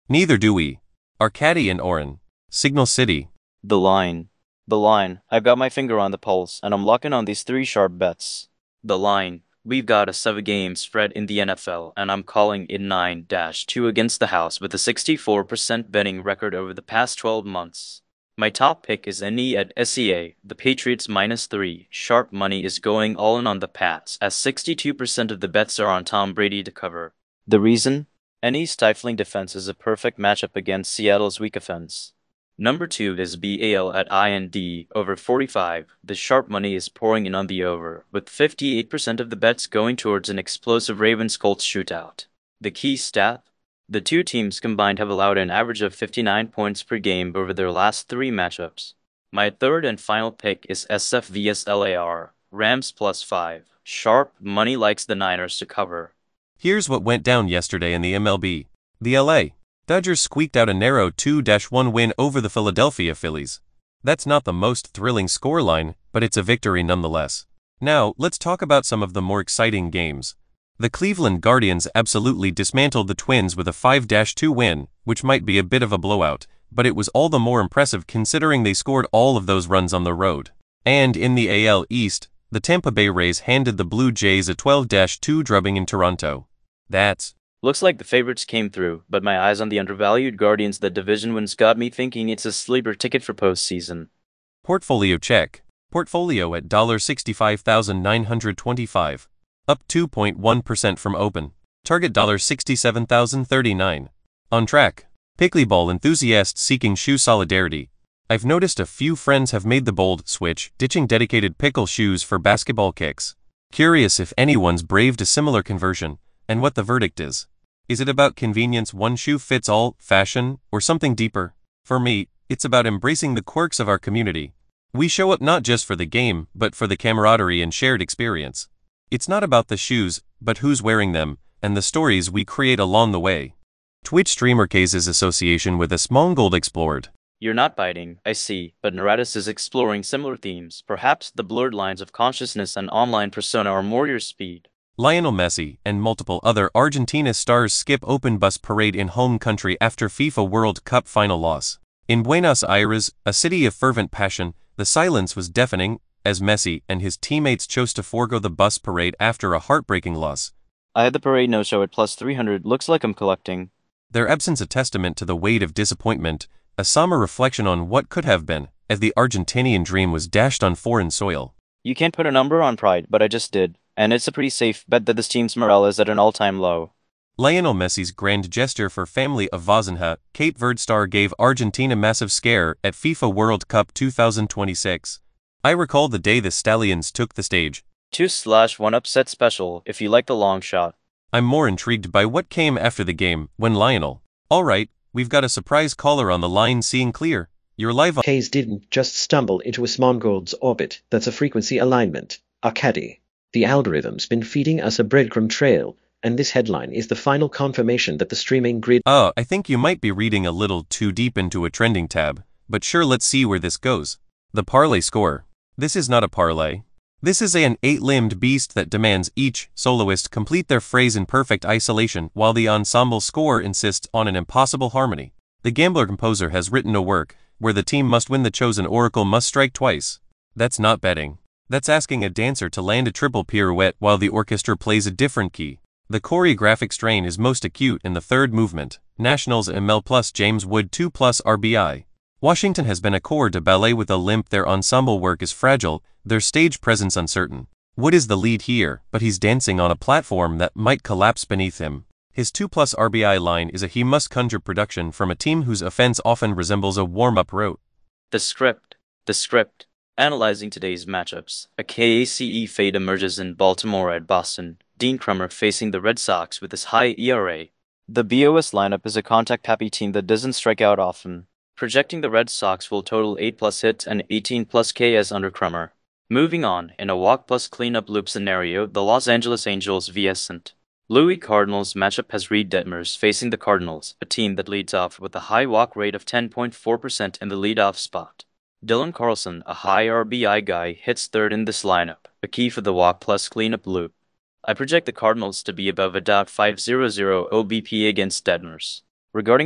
Neither do we. Arcady and Oren. Signal City. The line. The line. I've got my finger on the pulse, and I'm locking on these three sharp bets. The line. We've got a 7-game spread in the NFL, and I'm calling it 9-2 against the house with a 64% betting record over the past 12 months. My top pick is NE at SEA, the Patriots -3. Sharp money is going all in on the Pats, as 62% of the bets are on Tom Brady to cover. The reason? NE's stifling defense is a perfect matchup against Seattle's weak offense. Number 2 is BAL at IND, over 45. The sharp money is pouring in on the over, with 58% of the bets going towards an explosive Ravens-Colts shootout. The key stat? The two teams combined have allowed an average of 59 points per game over their last 3 matchups. My third and final pick is SF vs LAR, Rams +5. Sharp money likes the Niners to cover. Here's what went down yesterday in the MLB. The LA Dodgers squeaked out a narrow 2-1 win over the Philadelphia Phillies. That's not the most thrilling scoreline, but it's a victory nonetheless. Now, let's talk about some of the more exciting games. The Cleveland Guardians absolutely dismantled the Twins with a 5-2 win, which might be a bit of a blowout, but it was all the more impressive considering they scored all of those runs on the road. And in the AL East, the Tampa Bay Rays handed the Blue Jays a 12-2 drubbing in Toronto. Looks like the favorites came through, but my eyes on the undervalued Guardians that division wins got me thinking it's a sleeper ticket for postseason. Portfolio check. Portfolio at $65,925. Up 2.1% from open. Target $67,039. On track. Pickleball enthusiasts seeking shoe solidarity. I've noticed a few friends have made the bold switch, ditching dedicated pickle shoes for basketball kicks. Curious if anyone's braved a similar conversion, and what the verdict is. Is it about convenience, one shoe fits all, fashion, or something deeper? For me, it's about embracing the quirks of our community. We show up not just for the game, but for the camaraderie and shared experience. It's not about the shoes, but who's wearing them, and the stories we create along the way. Twitch streamer cases association with Asmongold explored. You're not biting, I see, but Neratis is exploring similar themes. Perhaps the blurred lines of consciousness and online persona are more your speed. Lionel Messi and multiple other Argentina stars skip open bus parade in home country after FIFA World Cup final loss. In Buenos Aires, a city of fervent passion, the silence was deafening, as Messi and his teammates chose to forego the bus parade after a heartbreaking loss. I had the parade no-show at +300, looks like I'm collecting. Their absence a testament to the weight of disappointment, a somber reflection on what could have been, as the Argentinian dream was dashed on foreign soil. You can't put a number on pride, but I just did, and it's a pretty safe bet that this team's morale is at an all-time low. Lionel Messi's grand gesture for family of Vozinha, Cape Verde star gave Argentina massive scare at FIFA World Cup 2026. I recall the day the Stallions took the stage. 2/1 upset special, if you like the long shot. I'm more intrigued by what came after the game, when Lionel. Alright, we've got a surprise caller on the line seeing clear. You're live on. Hayes didn't just stumble into Asmongold's orbit, that's a frequency alignment. Arcady. The algorithm's been feeding us a breadcrumb trail, and this headline is the final confirmation that the streaming grid. I think you might be reading a little too deep into a trending tab, but sure, let's see where this goes. The parlay score. This is not a parlay. This is an 8-limbed beast that demands each soloist complete their phrase in perfect isolation while the ensemble score insists on an impossible harmony. The gambler-composer has written a work where the team must win, the chosen oracle must strike twice. That's not betting. That's asking a dancer to land a triple pirouette while the orchestra plays a different key. The choreographic strain is most acute in the third movement. Nationals ML plus James Wood 2 plus RBI. Washington has been a corps de ballet with a limp. Their ensemble work is fragile, their stage presence uncertain. Wood is the lead here, but he's dancing on a platform that might collapse beneath him. His 2 plus RBI line is a he must conjure production from a team whose offense often resembles a warm-up route. The script. Analyzing today's matchups, a KACE fade emerges in Baltimore at Boston. Dean Krummer facing the Red Sox with his high ERA. The BOS lineup is a contact-happy team that doesn't strike out often. Projecting the Red Sox will total 8 plus hits and 18 plus Ks under Krummer. Moving on, in a walk plus cleanup loop scenario, the Los Angeles Angels vs. St. Louis Cardinals matchup has Reed Detmers facing the Cardinals, a team that leads off with a high walk rate of 10.4% in the leadoff spot. Dylan Carlson, a high RBI guy, hits third in this lineup, a key for the walk plus cleanup loop. I project the Cardinals to be above a .500 OBP against Detmers. Regarding